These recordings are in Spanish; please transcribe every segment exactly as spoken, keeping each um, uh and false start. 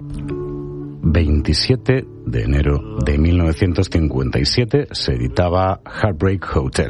veintisiete de enero de mil novecientos cincuenta y siete se editaba Heartbreak Hotel,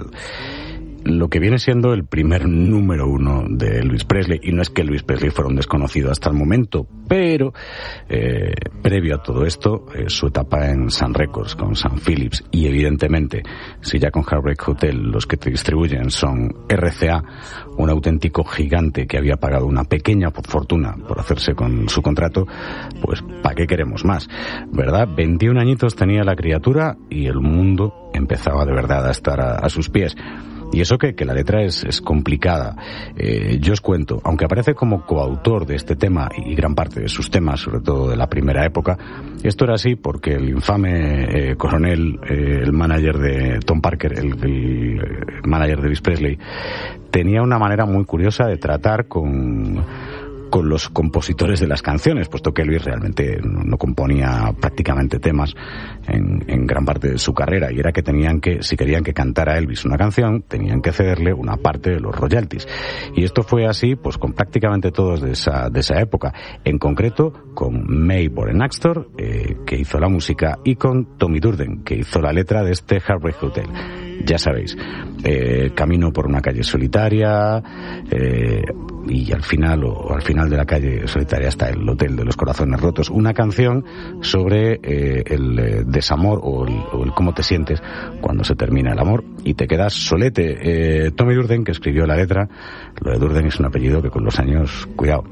lo que viene siendo el primer número uno de Elvis Presley. Y no es que Elvis Presley fuera un desconocido hasta el momento, pero eh, previo a todo esto, eh, su etapa en Sun Records con Sam Phillips, y evidentemente, si ya con Heartbreak Hotel los que te distribuyen son R C A, un auténtico gigante que había pagado una pequeña fortuna por hacerse con su contrato, pues ¿para qué queremos más? ¿Verdad? veintiún añitos tenía la criatura y el mundo empezaba de verdad a estar a, a sus pies. Y eso que, que la letra es, es complicada. Eh, yo os cuento, aunque aparece como coautor de este tema y gran parte de sus temas, sobre todo de la primera época, esto era así porque el infame eh, coronel, eh, el manager de Tom Parker, el, el, el manager de Elvis Presley, tenía una manera muy curiosa de tratar con... con los compositores de las canciones, puesto que Elvis realmente no, no componía prácticamente temas en, en gran parte de su carrera, y era que tenían que, si querían que cantara Elvis una canción, tenían que cederle una parte de los royalties. Y esto fue así pues con prácticamente todos de esa, de esa época, en concreto con May Borenaxtor, eh, que hizo la música, y con Tommy Durden, que hizo la letra de este Heartbreak Hotel. Ya sabéis, eh, camino por una calle solitaria, eh, y al final, o al final de la calle solitaria está el Hotel de los Corazones Rotos, una canción sobre eh, el eh, desamor o el, o el cómo te sientes cuando se termina el amor y te quedas solete. Eh, Tommy Durden, que escribió la letra, lo de Durden es un apellido que con los años, cuidado,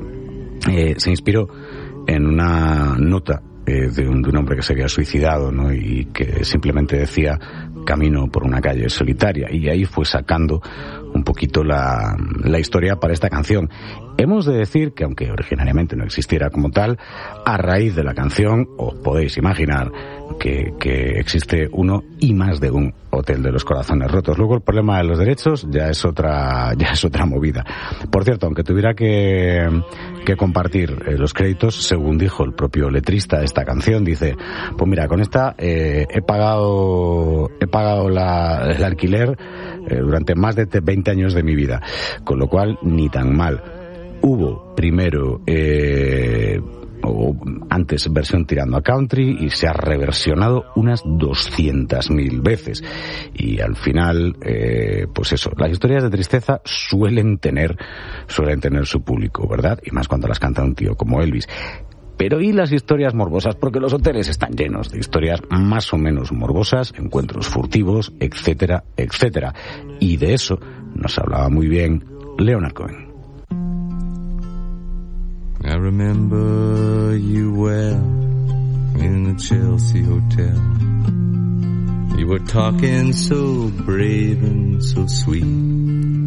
eh, se inspiró en una nota eh, de, un, de un hombre que se había suicidado, ¿no? Y que simplemente decía camino por una calle solitaria, y ahí fue sacando un poquito la, la historia para esta canción. Hemos de decir que aunque originariamente no existiera como tal, a raíz de la canción os podéis imaginar que, que existe uno y más de un Hotel de los Corazones Rotos. Luego el problema de los derechos ya es otra, ya es otra movida. Por cierto, aunque tuviera que, que compartir eh, los créditos, según dijo el propio letrista de esta canción, dice, pues mira, con esta eh, he pagado he pagado la, el alquiler eh, durante más de veinte años de mi vida, con lo cual ni tan mal. Hubo primero eh, o antes versión tirando a country y se ha reversionado unas doscientas mil veces, y al final eh, pues eso, las historias de tristeza suelen tener suelen tener su público, ¿verdad? Y más cuando las canta un tío como Elvis. Pero ¿y las historias morbosas? Porque los hoteles están llenos de historias más o menos morbosas, encuentros furtivos, etcétera, etcétera. Y de eso nos hablaba muy bien Leonard Cohen. I remember you well in the Chelsea Hotel. You were talking so brave and so sweet.